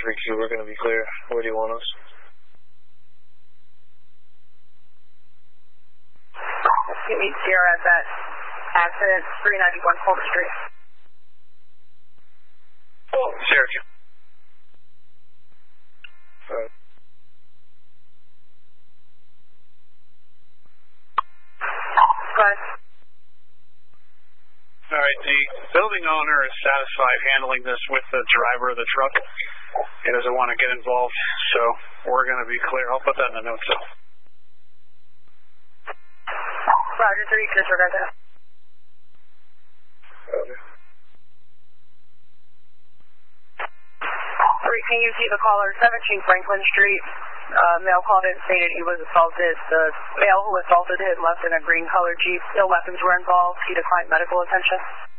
3Q, we're going to be clear. Where do you want us? You meet Sierra at that accident, 391 Fulton Street. Oh, Syracuse. All right, the building owner is satisfied handling this with the driver of the truck. He doesn't want to get involved, so we're going to be clear. I'll put that in the notes. Roger, 3, disregard that. Roger. 3, can you see the caller, 17 Franklin Street? Male called in, stated he was assaulted. The male who assaulted him left in a green-colored Jeep. No weapons were involved. He declined medical attention.